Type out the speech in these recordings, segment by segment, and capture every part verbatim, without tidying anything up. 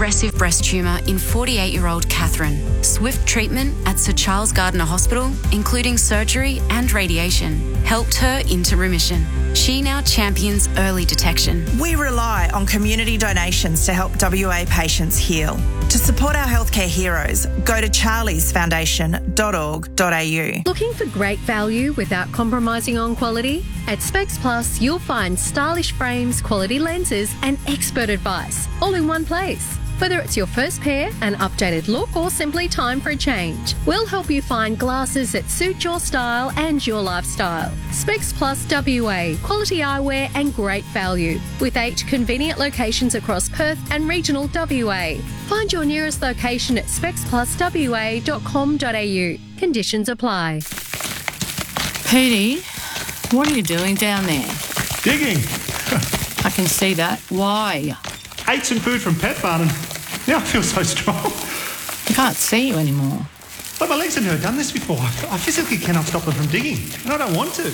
aggressive breast tumour in forty-eight-year-old Catherine. Swift treatment at Sir Charles Gardner Hospital, including surgery and radiation, helped her into remission. She now champions early detection. We rely on community donations to help W A patients heal. To support our healthcare heroes, go to charlies foundation dot org dot a u. Looking for great value without compromising on quality? At Specs Plus, you'll find stylish frames, quality lenses and expert advice all in one place. Whether it's your first pair, an updated look or simply time for a change, we'll help you find glasses that suit your style and your lifestyle. Specs Plus W A, quality eyewear and great value, with eight convenient locations across Perth and regional W A. Find your nearest location at specs plus w a dot com dot a u. Conditions apply. Petey, what are you doing down there? Digging. I can see that. Why? Ate some food from Pet Barn and now I feel so strong. I can't see you anymore. But my legs have never done this before. I physically cannot stop them from digging, and I don't want to.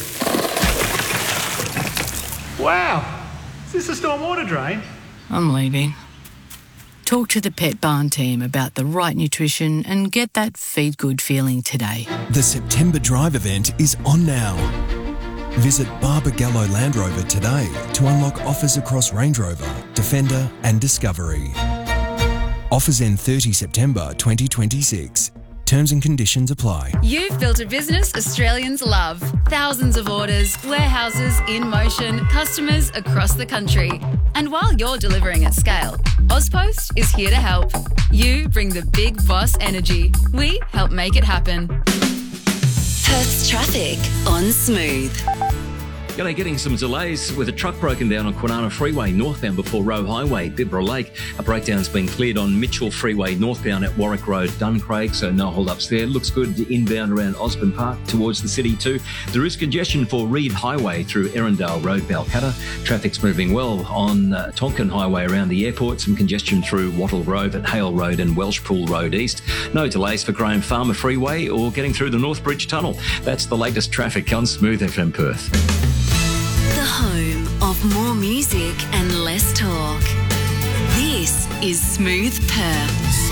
Wow. Is this a storm water drain? I'm leaving. Talk to the Pet Barn team about the right nutrition and get that feed good feeling today. The September Drive event is on now. Visit Barbagallo Land Rover today to unlock offers across Range Rover, Defender and Discovery. Offers end thirtieth September twenty twenty-six. Terms and conditions apply. You've built a business Australians love. Thousands of orders, warehouses in motion, customers across the country. And while you're delivering at scale, Ozpost is here to help. You bring the big boss energy. We help make it happen. Perth's traffic on Smooth. G'day, getting some delays with a truck broken down on Kwinana Freeway northbound before Roe Highway, Bibra Lake. A breakdown's been cleared on Mitchell Freeway northbound at Warwick Road, Duncraig, so no hold-ups there. Looks good inbound around Osborne Park towards the city too. There is congestion for Reed Highway through Erindale Road, Balcatta. Traffic's moving well on uh, Tonkin Highway around the airport. Some congestion through Wattle Road at Hale Road and Welshpool Road East. No delays for Graham Farmer Freeway or getting through the Northbridge Tunnel. That's the latest traffic on Smooth F M Perth. The home of more music and less talk. This is Smooth Perth.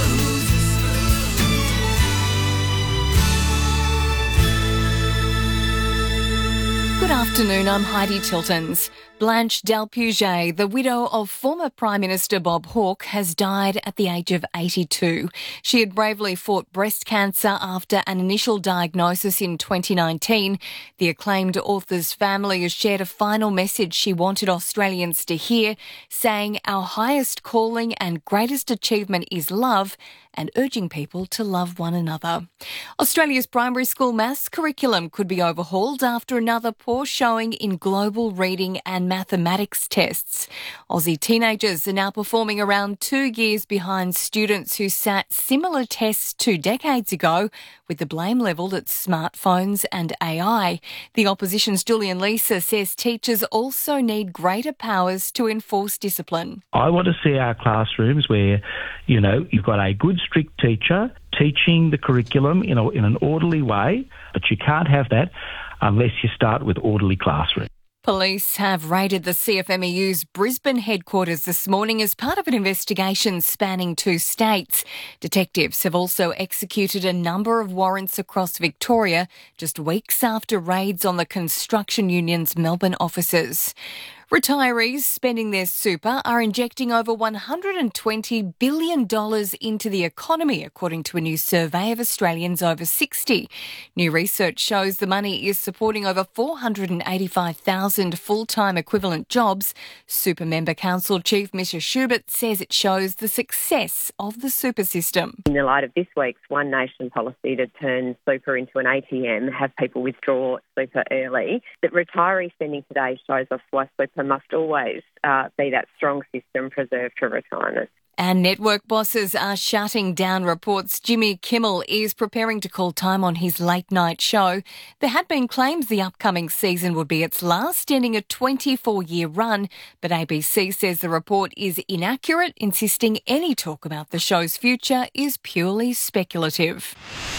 Good afternoon, I'm Heidi Tiltons. Blanche Delpuget, the widow of former Prime Minister Bob Hawke, has died at the age of eighty-two. She had bravely fought breast cancer after an initial diagnosis in twenty nineteen. The acclaimed author's family has shared a final message she wanted Australians to hear, saying, "Our highest calling and greatest achievement is love," and urging people to love one another. Australia's primary school maths curriculum could be overhauled after another poor showing in global reading and mathematics tests. Aussie teenagers are now performing around two years behind students who sat similar tests two decades ago, with the blame levelled at smartphones and A I. The opposition's Julian Leeser says teachers also need greater powers to enforce discipline. I want to see our classrooms where, you know, you've got a good, strict teacher teaching the curriculum in, a, in an orderly way, but you can't have that unless you start with orderly classrooms. Police have raided the C F M E U's Brisbane headquarters this morning as part of an investigation spanning two states. Detectives have also executed a number of warrants across Victoria just weeks after raids on the construction union's Melbourne offices. Retirees spending their super are injecting over one hundred twenty billion dollars into the economy, according to a new survey of Australians over sixty. New research shows the money is supporting over four hundred eighty-five thousand full-time equivalent jobs. Super Member Council Chief Misha Schubert says it shows the success of the super system. In the light of this week's One Nation policy to turn super into an A T M, have people withdraw super early, that retiree spending today shows us why super must always uh, be that strong system preserved for retirement. And network bosses are shutting down reports Jimmy Kimmel is preparing to call time on his late-night show. There had been claims the upcoming season would be its last, ending a twenty-four-year run, but A B C says the report is inaccurate, insisting any talk about the show's future is purely speculative.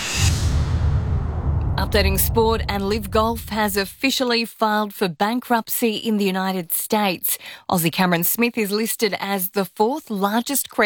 Updating sport, and Live Golf has officially filed for bankruptcy in the United States. Aussie Cameron Smith is listed as the fourth largest creditor